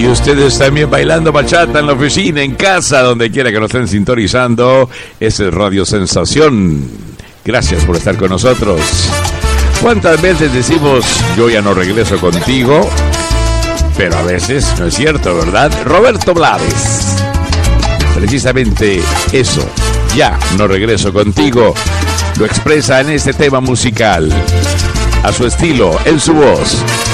ustedes también bailando bachata en la oficina, en casa, donde quiera que nos estén sintonizando. Es el Radio Sensación. Gracias por estar con nosotros. ¿Cuántas veces decimos yo ya no regreso contigo? Pero a veces no es cierto, ¿verdad? Roberto Blades. Precisamente eso, ya no regreso contigo, lo expresa en este tema musical, a su estilo, en su voz.